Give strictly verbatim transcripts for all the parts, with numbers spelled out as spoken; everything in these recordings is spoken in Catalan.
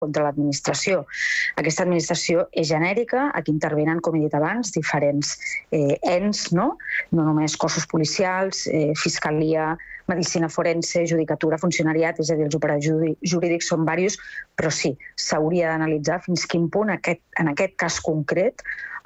contra l'administració. Aquesta administració és genèrica, aquí intervenen, com he dit abans, diferents eh, ens, no? No només cossos policials, eh, fiscalia, medicina forense, judicatura, funcionariat, és a dir, els operadors jurídics són diversos, però sí, s'hauria d'analitzar fins quin punt aquest, en aquest cas concret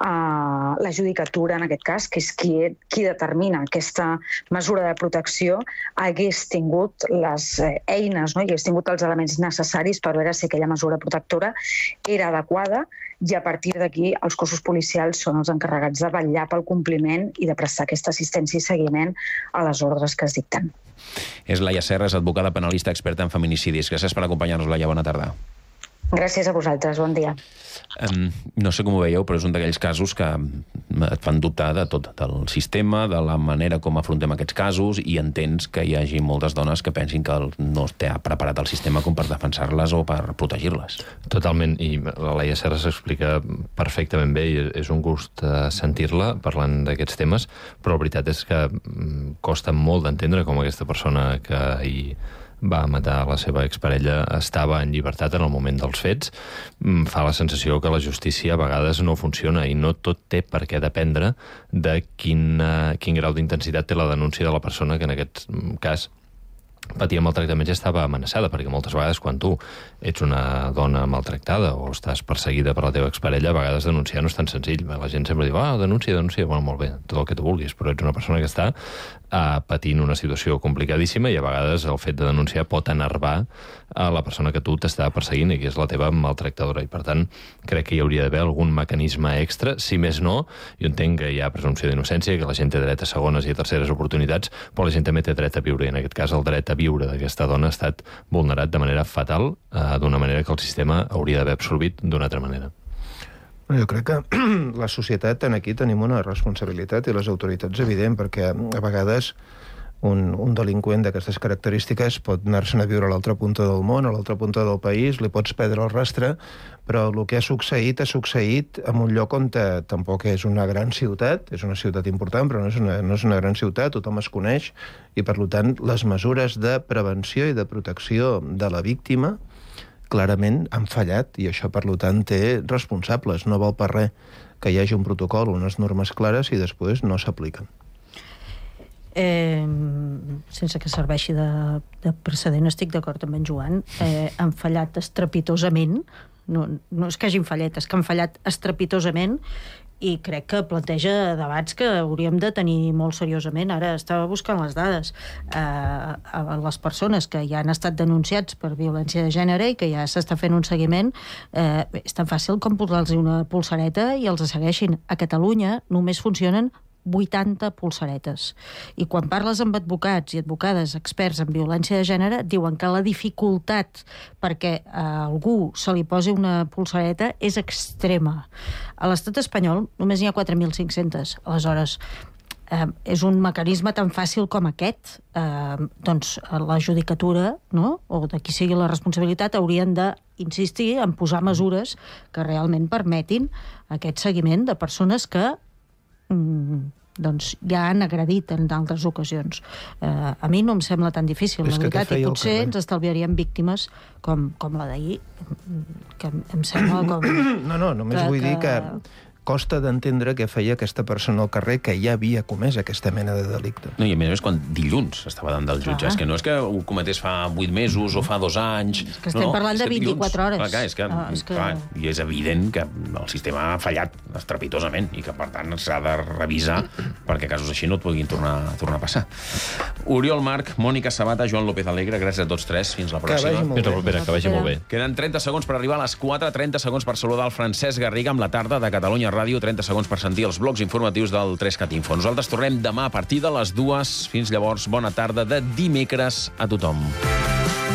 Uh, la judicatura, en aquest cas, que és qui, qui determina aquesta mesura de protecció, hagués tingut les eh, eines, no? I hagués tingut els elements necessaris per veure si aquella mesura protectora era adequada, i a partir d'aquí els cossos policials són els encarregats de vetllar pel compliment i de prestar aquesta assistència i seguiment a les ordres que es dicten. És Laia Serra, és advocada penalista experta en feminicidis. Gràcies per acompanyar-nos, Laia. Bona tarda. Gràcies a vosaltres. Bon dia. Um, no sé com ho veieu, però és un d'aquells casos que et fan dubtar de tot, del sistema, de la manera com afrontem aquests casos, i entens que hi hagi moltes dones que pensin que no està preparat el sistema com per defensar-les o per protegir-les. Totalment, i la Laia Serra s'explica perfectament bé, i és un gust sentir-la parlant d'aquests temes, però la veritat és que costa molt d'entendre com aquesta persona que hi va matar la seva exparella estava en llibertat en el moment dels fets. Fa la sensació que la justícia a vegades no funciona, i no tot té per què dependre de quin, quin grau d'intensitat té la denúncia de la persona que en aquest cas patia maltractaments i estava amenaçada, perquè moltes vegades quan tu ets una dona maltractada o estàs perseguida per la teva exparella, a vegades denunciar no és tan senzill. La gent sempre diu, ah, denúncia, denúncia, bueno, molt bé, tot el que tu vulguis, però ets una persona que està uh, patint una situació complicadíssima, i a vegades el fet de denunciar pot enervar a la persona que tu t'està perseguint i que és la teva maltractadora, i per tant crec que hi hauria d'haver algun mecanisme extra. Si més no, jo entenc que hi ha presumpció d'innocència, que la gent té dret a segones i a terceres oportunitats, però la gent també té dret a viure, i en aquest cas el dret a viure d'aquesta dona ha estat vulnerat de manera fatal, eh, d'una manera que el sistema hauria d'haver absorbit d'una altra manera. Jo crec que la societat en aquí tenim una responsabilitat, i les autoritats evident, perquè a vegades un, un delinqüent d'aquestes característiques pot anar-se'n a viure a l'altra punta del món, a l'altra punta del país, li pots perdre el rastre, però el que ha succeït ha succeït en un lloc on te, tampoc és una gran ciutat, és una ciutat important, però no és una, no és una gran ciutat, tothom es coneix, i per tant les mesures de prevenció i de protecció de la víctima clarament han fallat, i això per tant té responsables. No val per res que hi hagi un protocol, unes normes clares, i després no s'apliquen. Eh, sense que serveixi de, de precedent, estic d'acord amb en Joan, eh, han fallat estrepitosament, no, no és que hagin fallat, és que han fallat estrepitosament, i crec que planteja debats que hauríem de tenir molt seriosament. Ara estava buscant les dades. Eh, les persones que ja han estat denunciats per violència de gènere i que ja s'està fent un seguiment, eh, és tan fàcil com posar-los una polsareta i els segueixin. A Catalunya només funcionen vuitanta polsaretes. I quan parles amb advocats i advocades experts en violència de gènere, diuen que la dificultat perquè a algú se li posi una polsareta és extrema. A l'estat espanyol només n'hi ha quatre mil cinc-cents. Aleshores, eh, és un mecanisme tan fàcil com aquest. Eh, doncs la judicatura, no?, o de qui sigui la responsabilitat, haurien d'insistir en posar mesures que realment permetin aquest seguiment de persones que doncs ja han agredit en d'altres ocasions. Eh, a mi no em sembla tan difícil, la veritat, i potser ens estalviaríem víctimes com, com la d'ahir, que em sembla com... No, no, només que, vull que... dir que costa d'entendre què feia aquesta persona al carrer que ja havia comès aquesta mena de delicte. No, i a més a més, quan dilluns estava davant del jutge, és que no és que ho cometés fa vuit mesos o fa dos anys... És que estem no, parlant de vint-i-quatre hores. Clar, és que, ah, és que... Clar, i és evident que el sistema ha fallat estrepitosament i que, per tant, s'ha de revisar perquè casos així no et puguin tornar, tornar a passar. Oriol Marc, Mònica Sabata, Joan López Alegre, gràcies a tots tres. Fins la pròxima. Fins la propera, que vagi molt bé. Queden trenta segons per arribar a les quatre, trenta segons per saludar el Francesc Garriga amb la tarda de Catalunya Ràdio, trenta segons per sentir els blocs informatius del tres cat Info. Nosaltres tornem demà a partir de les dues. Fins llavors, bona tarda de dimecres a tothom.